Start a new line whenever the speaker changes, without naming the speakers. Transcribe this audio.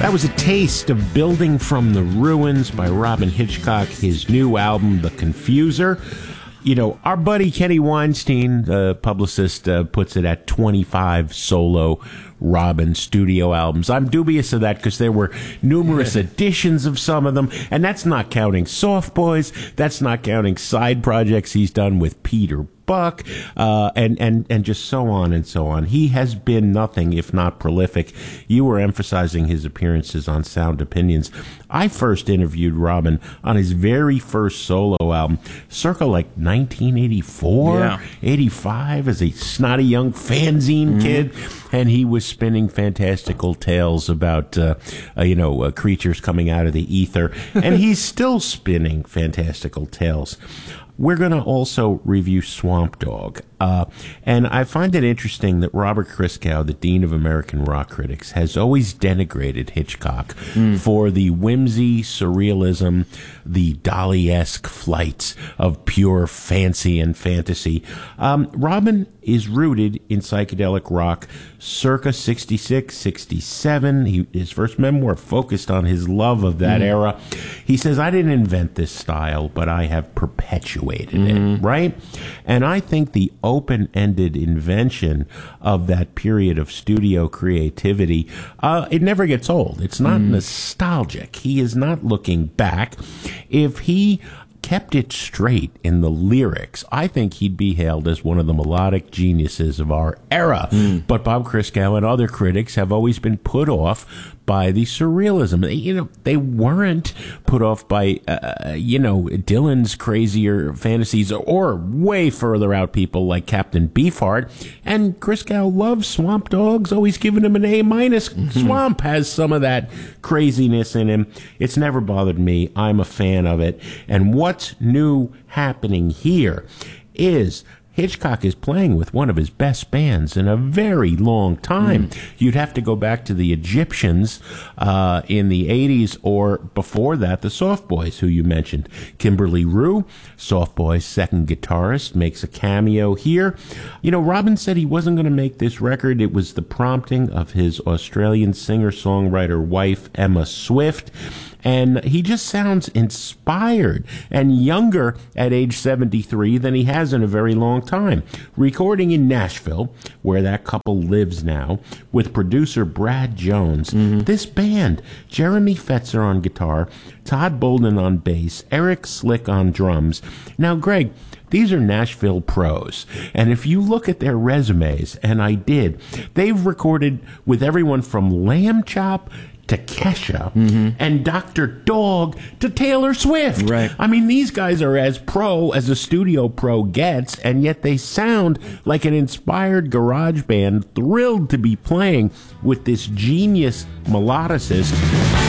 That was a taste of Building from the Ruins by Robyn Hitchcock, his new album, The Confuser. You know, our buddy Kenny Weinstein, the publicist, puts it at 25 solo Robyn studio albums. I'm dubious of that because there were numerous editions of some of them, and that's not counting Soft Boys. That's not counting side projects he's done with Peter Buck, and just so on and so on. He has been nothing if not prolific. You were emphasizing his appearances on Sound Opinions. I first interviewed Robyn on his very first solo album, circa like 1984, 85, as a snotty young fanzine kid, and he was spinning fantastical tales about, creatures coming out of the ether, and he's still spinning fantastical tales. We're going to also review Swamp Dogg. And I find it interesting that Robert Christgau, the Dean of American Rock Critics, has always denigrated Hitchcock for the whimsy, surrealism, the Dali-esque flights of pure fancy and fantasy. Robyn is rooted in psychedelic rock circa 66, 67. His first memoir focused on his love of that era. He says, I didn't invent this style, but I have perpetuated it, right? And I think the open-ended invention of that period of studio creativity, it never gets old. It's not nostalgic. He is not looking back. If he kept it straight in the lyrics, I think he'd be hailed as one of the melodic geniuses of our era. But Bob Christgau and other critics have always been put off by the surrealism. They weren't put off by, Dylan's crazier fantasies or way further out people like Captain Beefheart. And Christgau loves Swamp Dogg's, always giving him an A-. Swamp has some of that craziness in him. It's never bothered me. I'm a fan of it. And what's new happening here is Hitchcock is playing with one of his best bands in a very long time. You'd have to go back to the Egyptians in the 80s, or before that, the Soft Boys, who you mentioned. Kimberly Rue, Soft Boys' second guitarist, makes a cameo here. Robyn said he wasn't going to make this record. It was the prompting of his Australian singer-songwriter wife, Emma Swift. And he just sounds inspired and younger at age 73 than he has in a very long time. Recording in Nashville, where that couple lives now, with producer Brad Jones. This band, Jeremy Fetzer on guitar, Todd Bolden on bass, Eric Slick on drums. Now, Greg, these are Nashville pros. And if you look at their resumes, and I did, they've recorded with everyone from Lamb Chop to Kesha and Dr. Dog to Taylor Swift.
Right.
I mean, these guys are as pro as a studio pro gets, and yet they sound like an inspired garage band thrilled to be playing with this genius melodicist.